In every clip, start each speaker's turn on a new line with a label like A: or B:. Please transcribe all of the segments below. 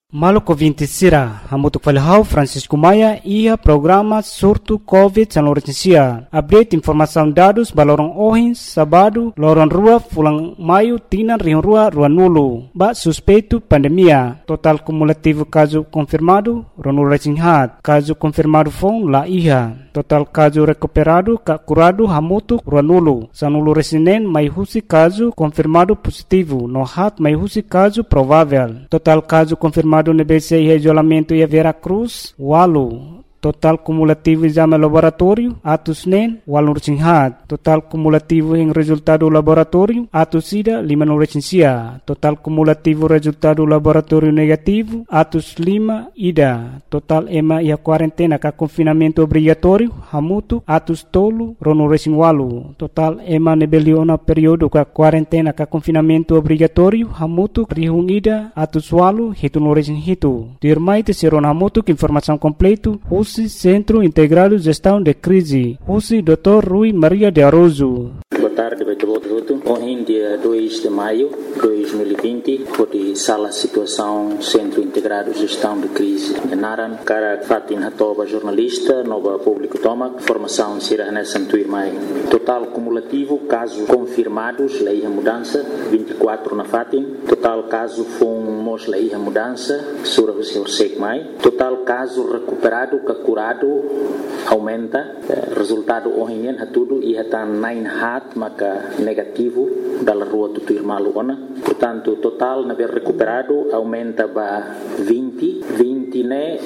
A: Maluco 20 Sira, Hamutuk Falhau, Francisco Maia, ia programa surto COVID-19. Update informação dados balorong ohin, sábado, lorong rua, fulang maio, tinan rion rua, rua nulo. Ba suspeito pandemia. Total cumulativo caso confirmado, ronul resinhat. Caso confirmado fong la iha. Total caso recuperado, curado, hamutuk, rua nulo. Sanulu resinen, mai husi caso confirmado positivo. No hat, mai husi caso provável. Total caso confirmado no BC e isolamento e Vera Cruz, Walu. Total cumulativo exame laboratório, atos NEN, Walu Resinhat. Total cumulativo em resultado laboratório, atos SIDA, 5 recensia. Total cumulativo resultado laboratório negativo, atos 5 IDA. Total EMA e a quarentena com confinamento obrigatório, Hamutu, atos tolo, Rono Resin Walu. Total EMA nebeliona período com quarentena com confinamento obrigatório, Hamutu, Rihung IDA, atos Walu, Hituno Resin Hitu. Dirmai Terceiro Hamutu, informação completo, Centro Integrado de Gestão de Crise. Hoje, Dr. Rui Maria de Aroso.
B: Boa tarde, hoje, dia 2 de maio de 2020, foi sala situação Centro Integrado de Gestão de Crise. Naran, cara Fatin Hatoba, jornalista, nova público toma, formação Sira Nessan Tuirmai. Total cumulativo, casos confirmados, lei a mudança, 24 na Fatin. Total caso fomos lei a mudança, Sura Hussein Mai. Total caso recuperado, curado, aumenta. Resultado hoje é tudo e está 9 hat, maka negativo da rua Tutuirmalu ona. Portanto, total na ver recuperado aumenta para 20 né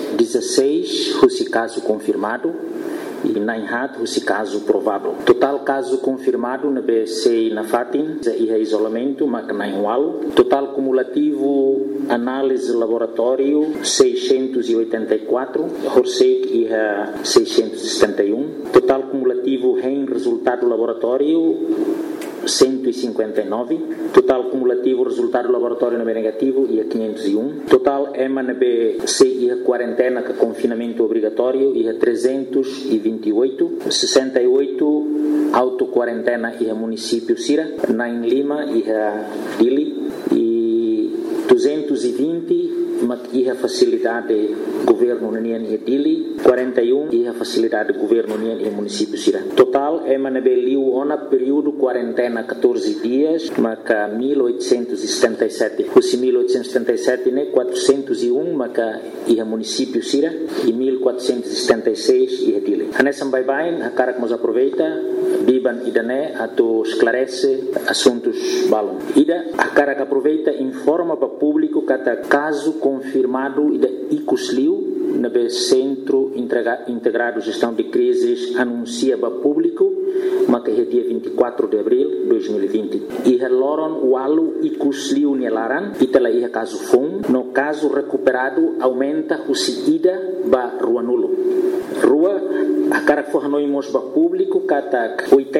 B: 16 esse caso confirmado e 9 hat esse caso provável. Total caso confirmado na BC na Fatin e isolamento maka 9 wal. Total cumulativo análise laboratório 684, Horsek e 671. Total cumulativo em resultado laboratório 159. Total cumulativo resultado laboratório no negativo e 501. Total EMA-NB e a quarentena com confinamento obrigatório e 328. 68 auto-quarentena e a município Sira. 9 Lima e a Dili. E 220 e a facilidade governo União e Dili, 41 e a facilidade governo União e município Sira. Total é manabeliu ona período quarentena 14 dias, maca 1877. Os 1877 né 401 maca e a município Sira e 1476 e a Dili. Anessa bye a cara que nos aproveita biban idane ato esclarece assuntos balon. Ida a cara que aproveita informa para público cada caso confirmado ida icusliu na Centro Integrado de Gestão de Crises anuncia para público mas é dia 24 de abril de 2020 e loron walu icusliu nelaran e tela ia caso fum no caso recuperado aumenta o ida ba rua nulo rua a cara que for noimos para público kata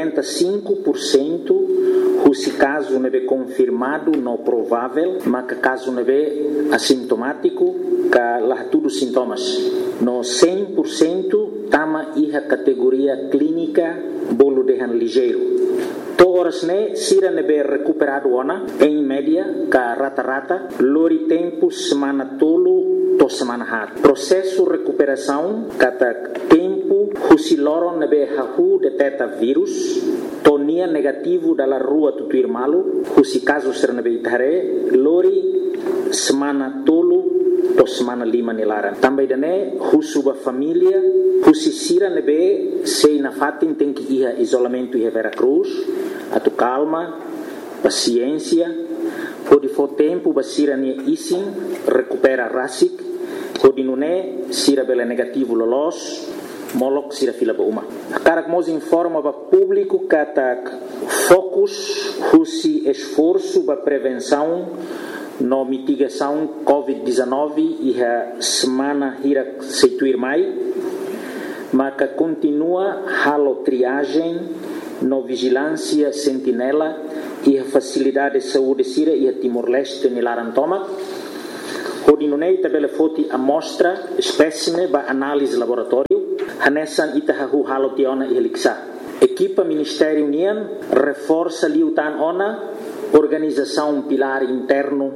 B: 85% se caso não é confirmado, não provável, mas caso não é assintomático, que lá tudo sintomas. No 100% tama a categoria clínica bolo de ligeiro. Todas né sira não é recuperado ona, em média, ka rata, lori tempo semana tolo, to semana hat. Processo recuperação, kata tempo, se loron não é hahu detecta vírus, tonia negativo dalla rua Tutuirmalu, husi caso sernabeitare, lori semana tolo to semana 5 nilaran. Também dane husuba família, husi sira nebe sei na Fatin tem que ir isolamento e Vera Cruz, atu calma, paciência, pode for tempo basira ne isin recupera rasik, pode nune sira bela negativo lolos. Molok sira fila ba uma. Cara que nos informa para público que focus husi esforço para prevenção no mitigação COVID-19 e a semana hira seituir mai, mas que continua halo triagem no vigilância sentinela e a facilidade de saúde sira e a Timor-Leste nilarantoma. Hodinunei tabela foti amostra espécime ba análise laboratório hanesan itahahu halotiona e heliksa. Equipa Ministério União reforça liutan ona organização pilar interno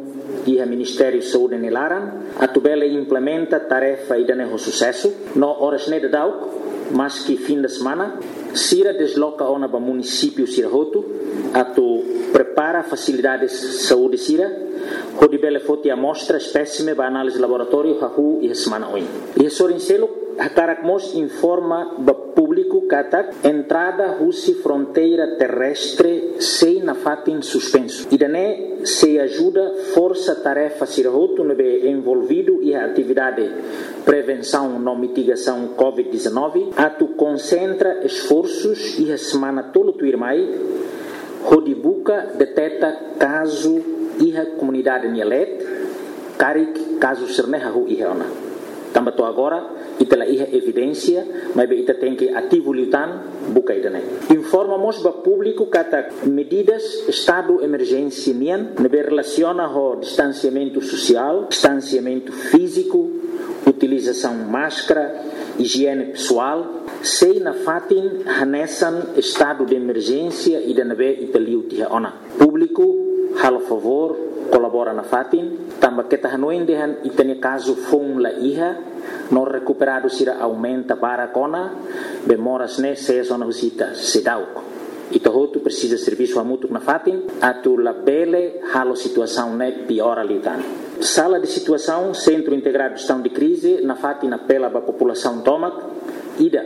B: e o Ministério de Saúde Nilaran, a tubela implementa tarefa e danejo sucesso, no horas neda dauk, mas que fim de semana, Sira desloca ona para município Sirahoto, a tu prepara facilidades de saúde Sira, onde bele foti amostra espécime para análise laboratório hahu e semana oin. E a Sorincelo, a Caracmos informa para público que entrada russi fronteira terrestre sem na fatin suspenso. E daí se ajuda força tarefa Sirahoto no be envolvido e a atividade prevenção não mitigação COVID-19, a tu concentra esforços e a semana todo tu irmai, onde buca detecta caso e a comunidade Nielet, carik caso sernehahu e reona. Também agora ita la iha evidência, mas ita tem que ativo lutan buka idane. Informamos para público que medidas estado emergência nian nebe relaciona ho distanciamento social, distanciamento físico, utilização máscara, higiene pessoal, sei na fatin hanesan estado de emergência e nebe ita liutia ona. Público halo favor colabora na fatin, também que tahanoin dehan itane caso fong la iha no recuperado sira aumenta para cona bemoras ne se zona visita sedauk ito hotu precisa serviço amutuk na fatin atu la bele halo situação ne piora litan sala de situação centro integrado de gestão de crise na fatin apela para população tomak ida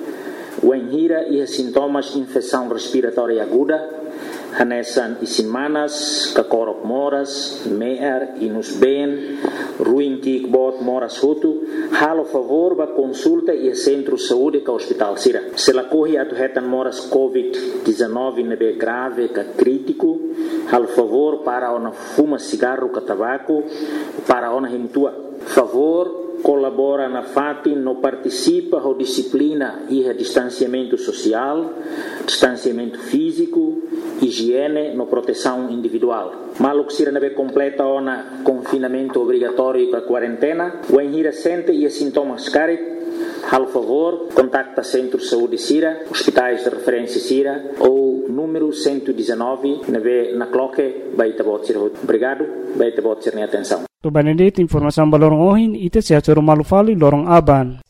B: wenhira e sintomas infecção respiratória aguda hanesan isimanas, kakorok moras, meer, inus ben, ruim kikbot moras hutu, halo favor ba consulta e centro saúde ka hospital sira. Se la corre atu hetan moras COVID-19 nebe grave ka crítico, halo favor para ona fuma cigarro ka tabaco, para ona himtua. Favor colabora na fatin, no participa ho disciplina e distanciamento social, distanciamento físico, higiene, no proteção individual. Maluk sira nebe completa ona confinamento obrigatório para quarentena, o enhira sente e sintomas carit, hal favor, contacta Centro de Saúde Sira, hospitais de referência Sira ou número 119 nebe na cloque baita bot sira. Obrigado, baita bot sira atenção.
A: To Benedict informação balorong ohin ite sia choro malufali lorong aban.